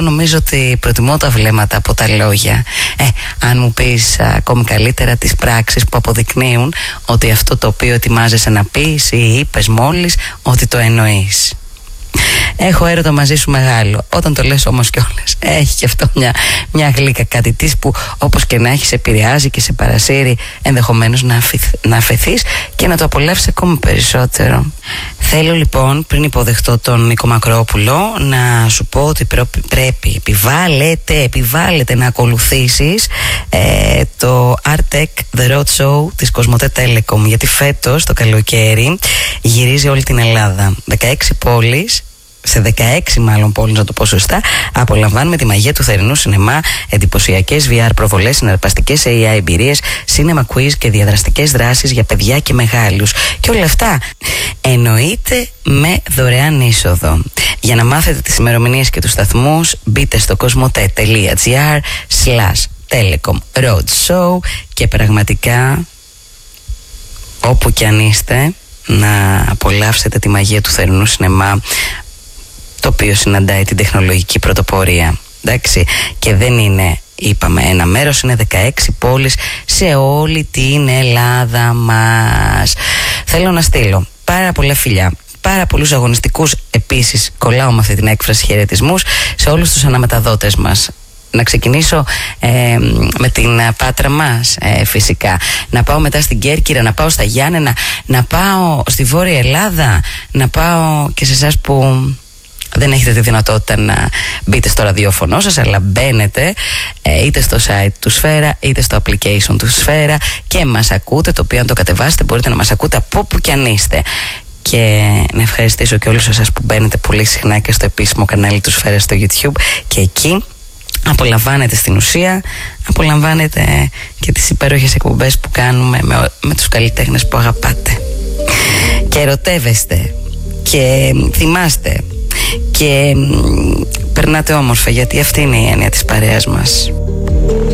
Νομίζω ότι προτιμώ τα βλέμματα από τα λόγια. Αν μου πεις ακόμη καλύτερα τις πράξεις που αποδεικνύουν ότι αυτό το οποίο ετοιμάζεσαι να πεις ή είπες μόλις, ότι το εννοείς. Έχω έρωτα μαζί σου μεγάλο. Όταν το λες όμως κιόλας, έχει και αυτό μια γλύκα, κάτι της που όπως και να έχει σε επηρεάζει και σε παρασύρει, ενδεχομένως να αφεθείς και να το απολαύσεις ακόμη περισσότερο. Θέλω λοιπόν, πριν υποδεχτώ τον Νίκο Μακρόπουλο, να σου πω ότι πρέπει, επιβάλλεται να ακολουθήσεις το Artec The Road Show της Κοσμοτέ Telecom, γιατί φέτος το καλοκαίρι γυρίζει όλη την Ελλάδα. 16 πόλεις, σε 16 μάλλον πόλεις να το πω σωστά, απολαμβάνουμε τη μαγεία του θερινού σινεμά, εντυπωσιακές VR προβολές, συναρπαστικές AI εμπειρίες, cinema quiz και διαδραστικές δράσεις για παιδιά και μεγάλους. Και όλα αυτά εννοείται με δωρεάν είσοδο. Για να μάθετε τις ημερομηνίες και τους σταθμούς, μπείτε στο cosmote.gr/Telecom Roadshow και πραγματικά όπου κι αν είστε να απολαύσετε τη μαγεία του θερινού σινεμά, το οποίο συναντάει την τεχνολογική πρωτοπορία. Εντάξει, και δεν είναι, είπαμε, ένα μέρος, είναι 16 πόλεις σε όλη την Ελλάδα μας. Θέλω να στείλω πάρα πολλά φιλιά, πάρα πολλούς αγωνιστικούς, επίσης κολλάω με αυτή την έκφραση, χαιρετισμούς σε όλους τους αναμεταδότες μας. Να ξεκινήσω με την Πάτρα μας, φυσικά. Να πάω μετά στην Κέρκυρα, να πάω στα Γιάννενα, να πάω στη Βόρεια Ελλάδα, να πάω και σε εσάς που δεν έχετε τη δυνατότητα να μπείτε στο ραδιόφωνο σας, αλλά μπαίνετε είτε στο site του Σφαίρα είτε στο application του Σφαίρα και μας ακούτε, το οποίο αν το κατεβάσετε μπορείτε να μας ακούτε από όπου κι αν είστε. Και να ευχαριστήσω και όλους εσάς που μπαίνετε πολύ συχνά και στο επίσημο κανάλι του Σφαίρα στο YouTube, και εκεί απολαμβάνετε στην ουσία, απολαμβάνετε και τις υπέροχες εκπομπές που κάνουμε με τους καλλιτέχνες που αγαπάτε. Και ερωτεύεστε και θυμάστε και περνάτε όμορφα, γιατί αυτή είναι η έννοια της παρέας μας.